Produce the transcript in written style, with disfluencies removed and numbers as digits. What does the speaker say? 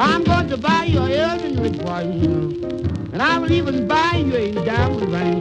I'm going to buy you a earring ring for you, and I will even buy you a diamond ring.